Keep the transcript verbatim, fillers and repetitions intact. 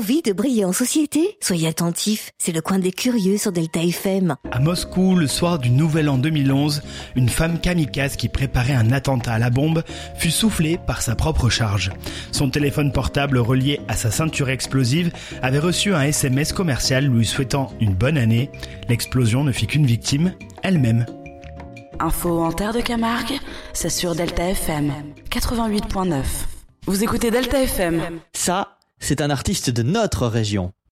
Envie de briller en société ? Soyez attentifs, c'est le coin des curieux sur Delta F M. À Moscou, le soir du Nouvel An deux mille onze, une femme kamikaze qui préparait un attentat à la bombe fut soufflée par sa propre charge. Son téléphone portable relié à sa ceinture explosive avait reçu un S M S commercial lui souhaitant une bonne année. L'explosion ne fit qu'une victime, elle-même. Info en terre de Camargue, c'est sur Delta F M quatre-vingt-huit point neuf. Vous écoutez Delta F M. Ça, c'est un artiste de notre région.